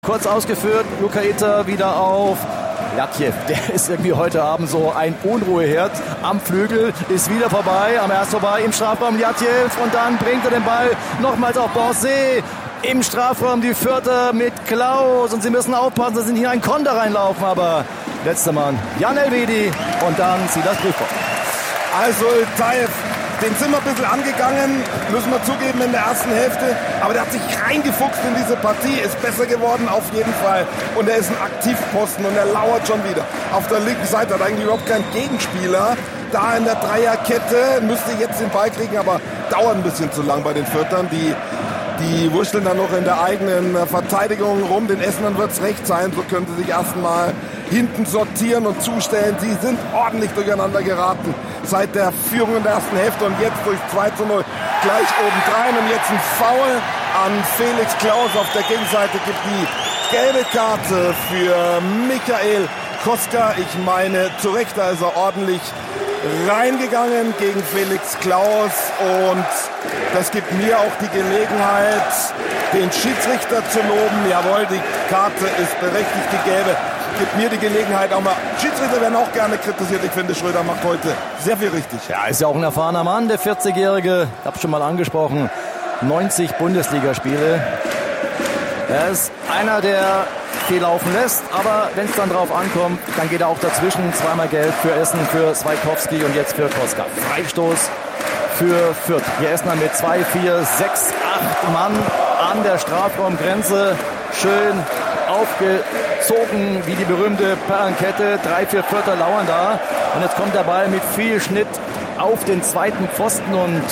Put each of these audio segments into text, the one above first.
Kurz ausgeführt, Luka Itter wieder auf Latjev. Der ist irgendwie heute Abend so ein Unruheherd am Flügel, ist wieder vorbei, am erst vorbei im Strafraum Latjev und dann bringt er den Ball nochmals auf Borset. Im Strafraum die Fürther mit Klaus und sie müssen aufpassen, dass sie nicht in einen Konter reinlaufen, aber letzter Mann Jan Elvedi und dann Silas Prüfer. Also Taif, den sind wir ein bisschen angegangen, müssen wir zugeben in der ersten Hälfte, aber der hat sich reingefuchst in diese Partie, ist besser geworden auf jeden Fall und er ist ein Aktivposten und er lauert schon wieder. Auf der linken Seite hat eigentlich überhaupt keinen Gegenspieler, da in der Dreierkette, müsste jetzt den Ball kriegen, aber dauert ein bisschen zu lang bei den Fürthern, die wurschteln dann noch in der eigenen Verteidigung rum. Den Essenern wird es recht sein. So können sie sich erstmal hinten sortieren und zustellen. Sie sind ordentlich durcheinander geraten seit der Führung in der ersten Hälfte. Und jetzt durch 2:0 gleich obendrein. Und jetzt ein Foul an Felix Klaus. Auf der Gegenseite gibt die gelbe Karte für Michael Koska. Ich meine, zu Recht, da ist er ordentlich reingegangen gegen Felix Klaus und das gibt mir auch die Gelegenheit, den Schiedsrichter zu loben. Jawohl, die Karte ist berechtigt, die gelbe. Gibt mir die Gelegenheit auch mal. Schiedsrichter werden auch gerne kritisiert. Ich finde, Schröder macht heute sehr viel richtig. Ja, ist ja auch ein erfahrener Mann, der 40-Jährige. Ich habe schon mal angesprochen, 90 Bundesligaspiele. Er ist einer, der viel laufen lässt, aber wenn es dann drauf ankommt, dann geht er auch dazwischen. Zweimal gelb für Essen, für Swiatkowski und jetzt für Koska. Freistoß für Fürth. Die Essener mit 2, 4, 6, 8 Mann an der Strafraumgrenze. Schön aufgezogen wie die berühmte Perlenkette. 3, 4 Fürther lauern da. Und jetzt kommt der Ball mit viel Schnitt auf den zweiten Pfosten und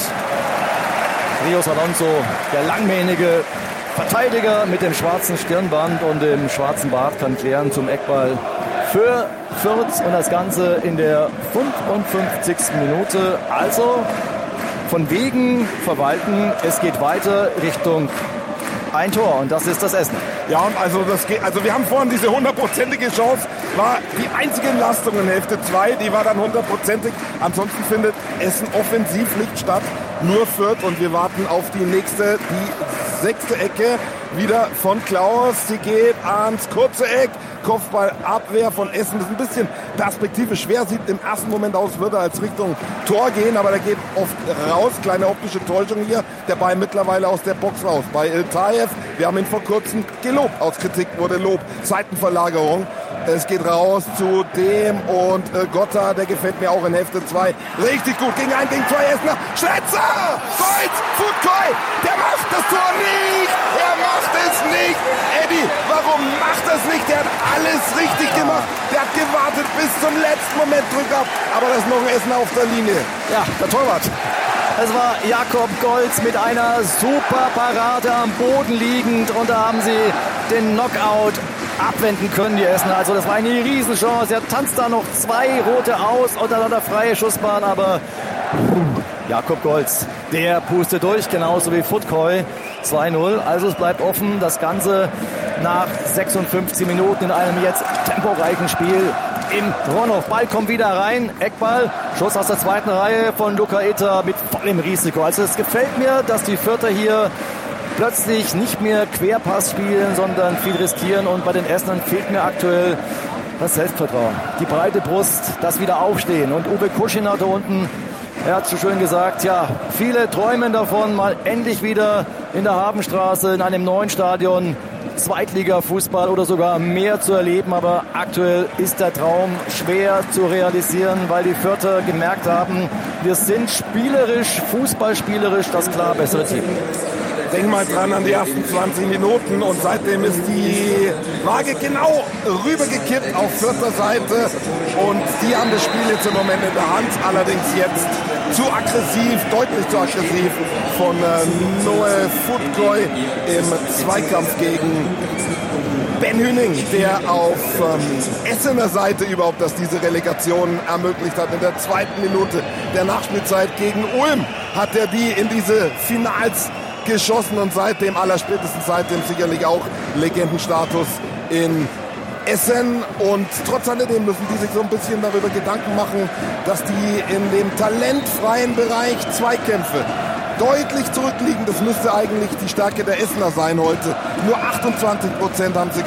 Rios Alonso, der langmähnige Verteidiger mit dem schwarzen Stirnband und dem schwarzen Bart, kann klären zum Eckball für Fürth und das Ganze in der 55. Minute. Also von wegen verwalten, es geht weiter Richtung ein Tor und das ist das Essen. Ja, und also wir haben vorhin diese 100%ige Chance, war die einzige Entlastung in Hälfte 2, die war dann 100%ig. Ansonsten findet Essen offensiv nicht statt, nur Fürth und wir warten auf die nächste, die 6. Ecke, wieder von Klaus, sie geht ans kurze Eck, Kopfballabwehr von Essen, das ist ein bisschen Perspektive schwer, sieht im ersten Moment aus, würde als Richtung Tor gehen, aber der geht oft raus, kleine optische Täuschung hier, der Ball mittlerweile aus der Box raus. Bei Iltaev, wir haben ihn vor kurzem gelobt, aus Kritik wurde Lob, Seitenverlagerung. Es geht raus zu dem und Gotta, der gefällt mir auch in Hälfte 2 richtig gut. Gegen 1, gegen 2 Essener. Schletzer! Kreuz! Futkoi! Der macht das Tor nicht! Er macht es nicht! Eddie, warum macht das nicht? Der hat alles richtig gemacht. Der hat gewartet bis zum letzten Moment, Drück ab. Aber das ist noch ein Essener auf der Linie. Ja, der Torwart. Es war Jakob Golz mit einer super Parade am Boden liegend und da haben sie den Knockout abwenden können, die Essener. Also das war eine Riesenchance. Er tanzt da noch 2 rote aus und dann hat er freie Schussbahn, aber Jakob Golz, der pustet durch, genauso wie Futkoi. 2:0, also es bleibt offen. Das Ganze nach 56 Minuten in einem jetzt temporeichen Spiel im Ronhof. Ball kommt wieder rein, Eckball, Schuss aus der zweiten Reihe von Luka Itter mit vollem Risiko. Also es gefällt mir, dass die Fürther hier plötzlich nicht mehr Querpass spielen, sondern viel riskieren und bei den Essenern fehlt mir aktuell das Selbstvertrauen. Die breite Brust, das Wiederaufstehen und Uwe Kuschiner da unten, er hat so schön gesagt, ja, viele träumen davon, mal endlich wieder in der Habenstraße in einem neuen Stadion Zweitliga-Fußball oder sogar mehr zu erleben, aber aktuell ist der Traum schwer zu realisieren, weil die Fürther gemerkt haben, wir sind spielerisch, fußballspielerisch das klar bessere Team. Denk mal dran an die ersten 20 Minuten und seitdem ist die Waage genau rübergekippt auf Fürther Seite und die haben das Spiel jetzt im Moment in der Hand, allerdings jetzt zu aggressiv, deutlich zu aggressiv von Noel Futkoi im Zweikampf gegen Ben Hüning, der auf Essener Seite überhaupt, dass diese Relegation ermöglicht hat. In der 2. Minute der Nachspielzeit gegen Ulm hat er die in diese Finals geschossen und seitdem, allerspätestens seitdem sicherlich auch Legendenstatus in Essen. Und trotz alledem müssen die sich so ein bisschen darüber Gedanken machen, dass die in dem talentfreien Bereich Zweikämpfe deutlich zurückliegen. Das müsste eigentlich die Stärke der Essener sein heute. Nur 28% haben sie